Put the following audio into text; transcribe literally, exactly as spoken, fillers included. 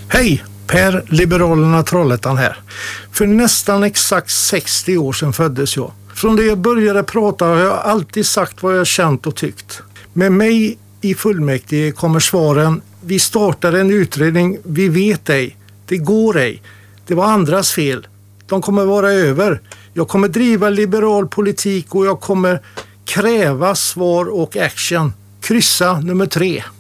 Hej! Per Liberalerna Trollhättan här. För nästan exakt sextio år sedan föddes jag. Från det jag började prata har jag alltid sagt vad jag känt och tyckt. Med mig i fullmäktige kommer svaren: vi startar en utredning, vi vet ej, det går ej, det var andras fel, de kommer vara över. Jag kommer driva liberal politik och jag kommer kräva svar och action. Kryssa nummer tre.